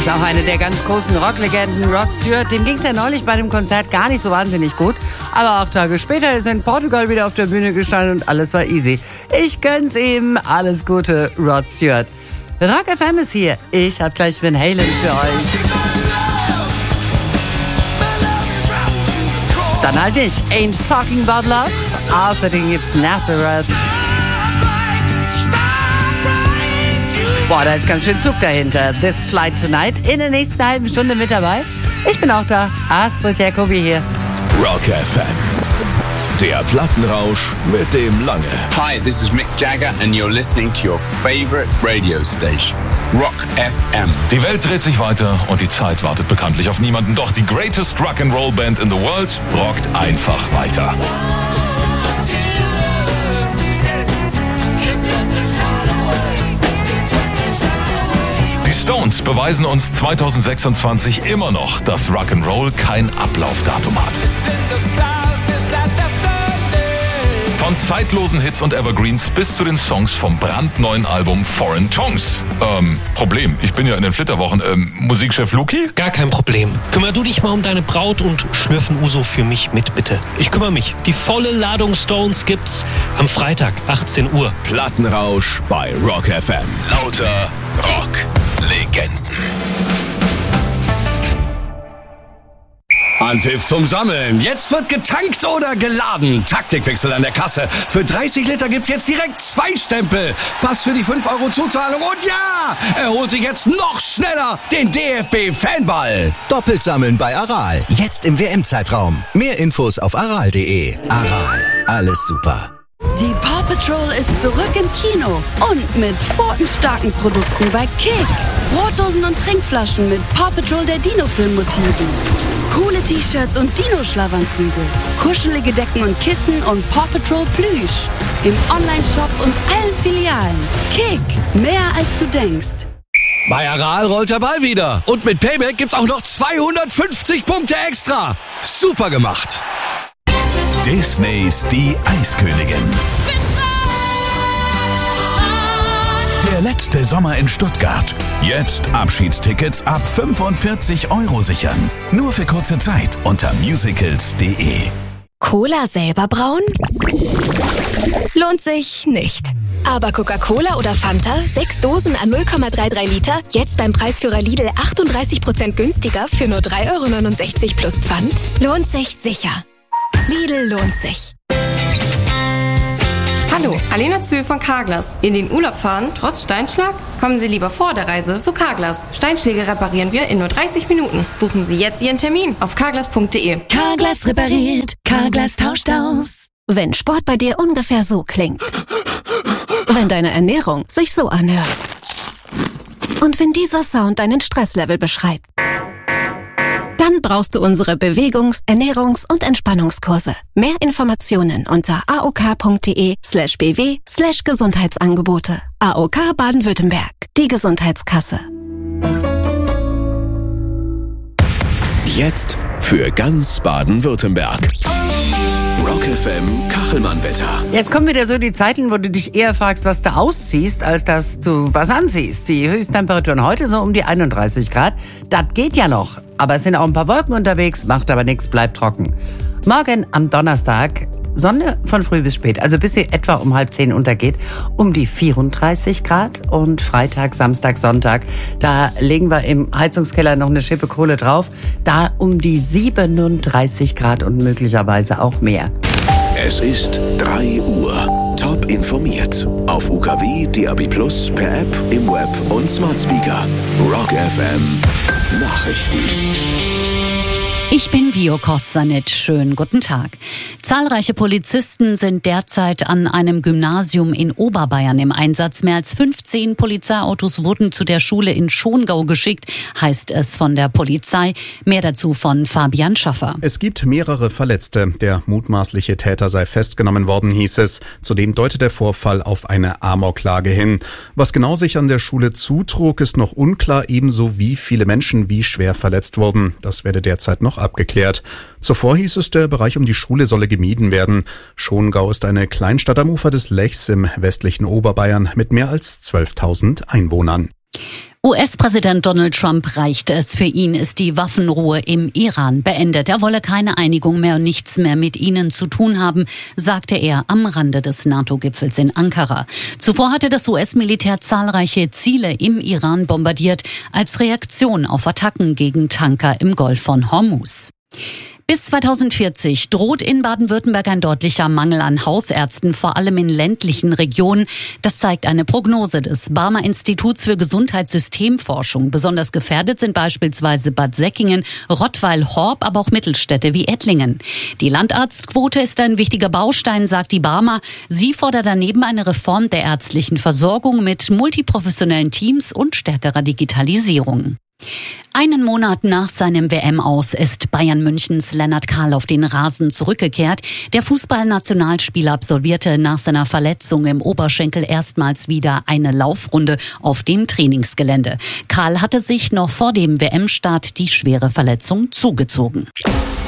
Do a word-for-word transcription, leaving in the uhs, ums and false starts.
ist auch eine der ganz großen Rocklegenden, Rod Stewart. Dem ging es ja neulich bei dem Konzert gar nicht so wahnsinnig gut. Aber auch Tage später ist er in Portugal wieder auf der Bühne gestanden und alles war easy. Ich gönn's ihm. Alles Gute, Rod Stewart. Rock F M ist hier. Ich hab gleich Van Halen für euch. Dann halt nicht. Ain't Talking About Love. Außerdem gibt's Nazareth. Boah, da ist ganz schön Zug dahinter. This Flight Tonight. In der nächsten halben Stunde mit dabei. Ich bin auch da. Astrid Jacobi hier. Rock F M. Der Plattenrausch mit dem Lange. Hi, this is Mick Jagger and you're listening to your favorite radio station. Rock F M. Die Welt dreht sich weiter und die Zeit wartet bekanntlich auf niemanden. Doch die greatest Rock'n'Roll Band in the world rockt einfach weiter. Die Stones beweisen uns zwanzig sechsundzwanzig immer noch, dass Rock'n'Roll kein Ablaufdatum hat. Von zeitlosen Hits und Evergreens bis zu den Songs vom brandneuen Album Foreign Tongues. Ähm, Problem, ich bin ja in den Flitterwochen. Ähm, Musikchef Luki? Gar kein Problem. Kümmer du dich mal um deine Braut und schlürfen Uso für mich mit, bitte. Ich kümmere mich. Die volle Ladung Stones gibt's am Freitag, achtzehn Uhr. Plattenrausch bei Rock F M. Lauter Rock-Legenden. Anpfiff zum Sammeln. Jetzt wird getankt oder geladen. Taktikwechsel an der Kasse. Für dreißig Liter gibt's jetzt direkt zwei Stempel. Pass für die fünf Euro Zuzahlung. Und ja, er holt sich jetzt noch schneller den D F B-Fanball. Doppelt sammeln bei Aral. Jetzt im W M-Zeitraum. Mehr Infos auf aral punkt de. Aral. Alles super. Die Paw Patrol ist zurück im Kino und mit pfotenstarken Produkten bei Kick. Brotdosen und Trinkflaschen mit Paw Patrol der Dino-Film-Motiven. Coole T-Shirts und Dino-Schlafanzüge. Kuschelige Decken und Kissen und Paw Patrol Plüsch. Im Online-Shop und allen Filialen. Kick, mehr als du denkst. Bei Aral rollt der Ball wieder. Und mit Payback gibt's auch noch zweihundertfünfzig Punkte extra. Super gemacht. Disneys Die Eiskönigin. Der letzte Sommer in Stuttgart. Jetzt Abschiedstickets ab fünfundvierzig Euro sichern. Nur für kurze Zeit unter musicals punkt de. Cola selber brauen? Lohnt sich nicht. Aber Coca-Cola oder Fanta, sechs Dosen an null Komma dreiunddreißig Liter, jetzt beim Preisführer Lidl achtunddreißig Prozent günstiger für nur drei Euro neunundsechzig plus Pfand? Lohnt sich sicher. Lidl lohnt sich. Hallo, Alena Zühl von Carglass. In den Urlaub fahren, trotz Steinschlag? Kommen Sie lieber vor der Reise zu Carglass. Steinschläge reparieren wir in nur dreißig Minuten. Buchen Sie jetzt Ihren Termin auf carglass punkt de. Carglass repariert, Carglass tauscht aus. Wenn Sport bei dir ungefähr so klingt. Wenn deine Ernährung sich so anhört. Und wenn dieser Sound deinen Stresslevel beschreibt. Dann brauchst du unsere Bewegungs-, Ernährungs- und Entspannungskurse. Mehr Informationen unter aok.de slash bw slash Gesundheitsangebote. A O K Baden-Württemberg, die Gesundheitskasse. Jetzt für ganz Baden-Württemberg. Rock F M Kachelmann-Wetter. Jetzt kommen wieder so die Zeiten, wo du dich eher fragst, was du ausziehst, als dass du was anziehst. Die Höchsttemperaturen heute so um die einunddreißig Grad. Das geht ja noch. Aber es sind auch ein paar Wolken unterwegs, macht aber nichts, bleibt trocken. Morgen am Donnerstag Sonne von früh bis spät, also bis sie etwa um halb zehn untergeht, um die vierunddreißig Grad. Und Freitag, Samstag, Sonntag, da legen wir im Heizungskeller noch eine Schippe Kohle drauf, da um die siebenunddreißig Grad und möglicherweise auch mehr. Es ist drei Uhr. Top informiert. Auf U K W, D A B Plus, per App, im Web und Smart Speaker. Rock F M Nachrichten. Ich bin Vio Kostanic. Schönen guten Tag. Zahlreiche Polizisten sind derzeit an einem Gymnasium in Oberbayern im Einsatz. Mehr als fünfzehn Polizeiautos wurden zu der Schule in Schongau geschickt, heißt es von der Polizei. Mehr dazu von Fabian Schaffer. Es gibt mehrere Verletzte. Der mutmaßliche Täter sei festgenommen worden, hieß es. Zudem deutet der Vorfall auf eine Amoklage hin. Was genau sich an der Schule zutrug, ist noch unklar, ebenso wie viele Menschen wie schwer verletzt wurden. Das werde derzeit noch abgeklärt. Zuvor hieß es, der Bereich um die Schule solle gemieden werden. Schongau ist eine Kleinstadt am Ufer des Lechs im westlichen Oberbayern mit mehr als zwölftausend Einwohnern. U S-Präsident Donald Trump reicht es. Für ihn ist die Waffenruhe im Iran beendet. Er wolle keine Einigung mehr und nichts mehr mit ihnen zu tun haben, sagte er am Rande des NATO-Gipfels in Ankara. Zuvor hatte das U S-Militär zahlreiche Ziele im Iran bombardiert, als Reaktion auf Attacken gegen Tanker im Golf von Hormuz. Bis zweitausendvierzig droht in Baden-Württemberg ein deutlicher Mangel an Hausärzten, vor allem in ländlichen Regionen. Das zeigt eine Prognose des Barmer Instituts für Gesundheitssystemforschung. Besonders gefährdet sind beispielsweise Bad Säckingen, Rottweil, Horb, aber auch Mittelstädte wie Ettlingen. Die Landarztquote ist ein wichtiger Baustein, sagt die Barmer. Sie fordert daneben eine Reform der ärztlichen Versorgung mit multiprofessionellen Teams und stärkerer Digitalisierung. Einen Monat nach seinem W M-Aus ist Bayern Münchens Lennart Kahl auf den Rasen zurückgekehrt. Der Fußballnationalspieler absolvierte nach seiner Verletzung im Oberschenkel erstmals wieder eine Laufrunde auf dem Trainingsgelände. Kahl hatte sich noch vor dem W M-Start die schwere Verletzung zugezogen.